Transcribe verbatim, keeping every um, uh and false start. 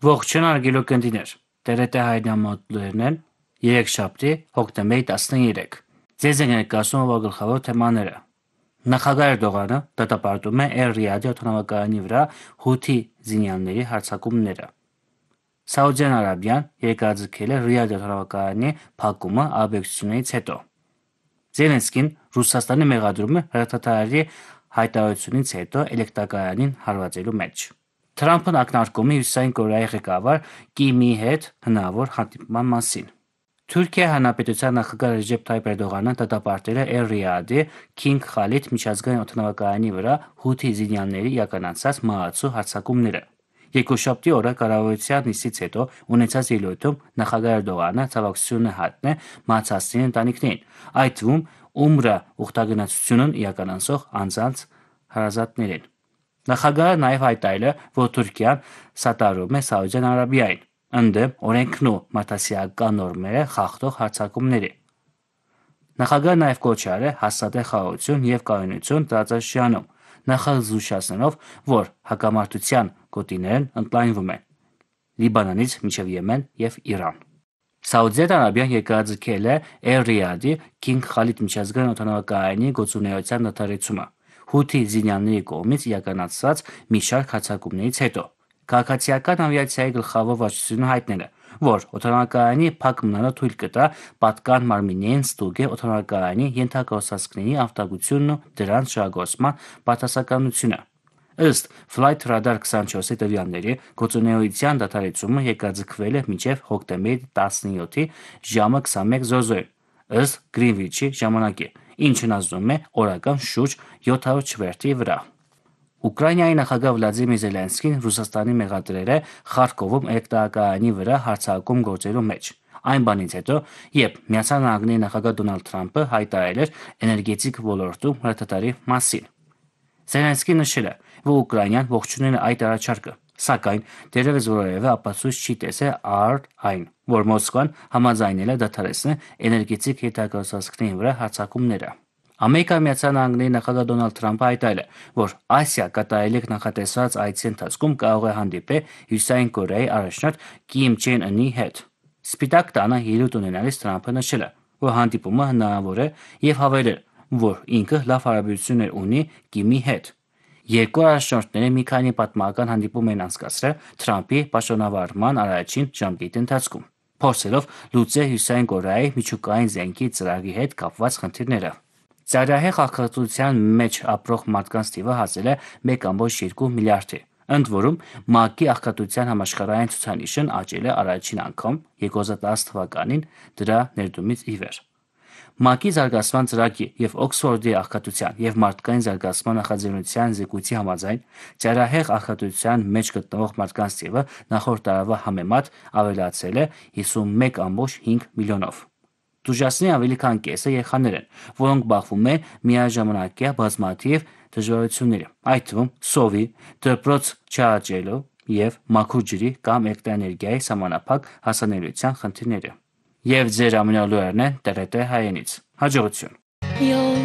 Ողջույն արգելոկնդիներ, T R T հայրենամատներն են, երեքշաբթի, հոկտեմբերի տասներեք։ Ձեզ են ներկայացնում ով գլխավոր թեմաները։ Նախագահ Էրդողանը դատապարտում է Էր-Ռիադի օդանավակայանի վրա հութի զինյալների հարձակումները։ Սաուդյան Արաբիան երկարաձգել է Ռիադի օդանավակայանի փակումը աբեկցությունից հետո։ Զելենսկին Ռուսաստանի մեղադրում է հրթիռի հայտարարությունից հետո էլեկտրակայանին հարվածելու մեջ։ Թրամփն ակնարկում է Հյուսիսային Կորեայի ղեկավար Կիմի հետ հնարավոր հանդիպման մասին։ Թուրքիա Հանրապետության նախագահ Ռեջեփ Թայիփ Էրդողանը դատապարտել է Էր-Ռիադի Քինգ Խալիդ միջազգային օդանավակայանի վրա հութի զինյալների իրականացած մահացու հարձակումները։ Երկուշաբթի օրը կառավարության նիստից հետո ունեցած ելույթում նախագահ Էրդողանը ցավակցություն է հայտնել մահացածների ընտանիքներին, այդ թվում Ումրա ուխտագնացությունն իրականացնող անձանց հարազատներին։ Նախագահը նաև հայտարարել է, որ Թուրքիան սատարում է Սաուդյան Արաբիային, ընդդեմ օրենքն ու մարդասիրական նորմերը խախտող հարձակումների։ Նախագահը նաև կոչ է արել հաստատել խաղաղություն և կայունություն տարածաշրջանում, նախազգուշացնելով, որ հակամարտության գոտիներն ընդլայնվում են Լիբանանից մինչև Եմեն և Իրան։ Սաուդյան Արաբիան երկարաձգել է Էր-Ռիադի Քինգ Խալիդ միջազգային օդանավակայանի գործունեության դադարեցումը հութի զինյալների կողմից իրականացված մի շարք հարձակումներից հետո։ Քաղաքացիական ավիացիայի գլխավոր վարչությունը հայտնել է, որ օդանավակայանի փակ մնալը թույլ կտա պատկան մարմիններին ստուգել օդանավակայանի ենթակառուցվածքների անվտանգությունն ու դրանց շահագործման բացասականությունը։ Ըստ Flight Radar քսանչորսի տվյալների, գործունեության դադարեցումը երկարաձգվել է մինչև հոկտեմբերի տասնյոթի ժամը քսանմեկ զոր զորին, ըստ Գրինվիչի ժամանակի, ինչն ազդում է օրական շուրջ յոթ հարյուր չվերթի վրա։ Ուկրաինայի նախագահ Վլադիմիր Զելենսկին Ռուսաստանի մեղադրել է Խարկովում էլեկտրակայանի վրա հարձակում գործելու մեջ։ Այն բանից հետո, երբ Միացյալ Նահանգների նախագահ Դոնալդ Թրամփը հայտարարել էր էներգետիկ ոլորտում հրթիռի մասին։ Զելենսկին նշել է, որ Ուկրաինան ողջունել է այդ առաջարկը, սակայն դեռևս որևէ ապացույց չի տեսել առ այն, որ Մոսկվան համաձայնել է դադարեցնել էներգետիկ ենթակառուցվածքների վրա հարձակումները։ Ամերիկայի Միացյալ Նահանգների նախագահ Դոնալդ Թրամփը հայտարարել է, որ Ասիա կատարելիք նախատեսված այցի ընթացքում կարող է հանդիպել Հյուսիսային Կորեայի առաջնորդ Կիմ Չեն Ընի հետ։ Սպիտակ տանը ելույթ ունենալիս Թրամփը նշել է, որ հանդիպումը հնարավոր է և հավելել, որ ինքը լավ հարաբերություններ ունի Կիմի հետ։ Երկու առաջնորդները մի քանի պատմական հանդիպում են անցկացրել Թրամփի պաշտոնավարման առաջին ժամկետի ընթացքում, փորձելով լուծել Հյուսիսային Կորեայի միջուկային զենքի ծրագրի հետ կապված խնդիրները։ Ծայրահեղ աղքատության մեջ ապրող մարդկանց թիվը հասել է մեկ կόμma երկու միլիարդի, ընդ որում ՄԱԿ-ի աղքատության համաշխարհային ցուցանիշն աճել է առաջին անգամ երկու հազար տասը թվականին դրա ներդրումից ի վեր։ ՄԱԿ-ի զարգացման ծրագրի և Օքսֆորդի աղքատության և մարդկային զարգացման նախաձեռնության զեկույցի համաձայն, ծայրահեղ աղքատության մեջ գտնվող մարդկանց թիվը նախորդ տարվա համեմատ ավելացել է հիսունմեկ կόμma հինգ միլիոնով։ Տուժածների ավելի քան կեսը երեխաներ են, որոնք բախվում են միաժամանակյա բազմաթիվ դժվարությունների, այդ թվում սովի, դպրոց չաճելու և մաքուր ջրի կամ էլեկտրաէներգիայի սահմանափակ հասանելիության խնդիրների։ Եվ ձեր ամենօրյա լուրերն են T R T հայերենից։ Հաջողություն։